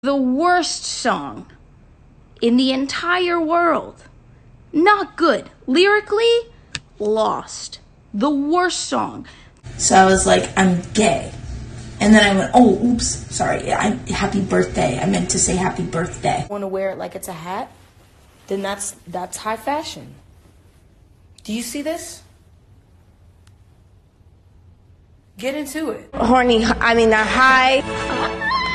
The worst song in the entire world. Not good. Lyrically, lost. The worst song. So I was like, I'm gay. And then I went, oh, oops, sorry, happy birthday. I meant to say happy birthday. Want to wear it like it's a hat? Then that's high fashion. Do you see this? Get into it. Horny, I mean, not high.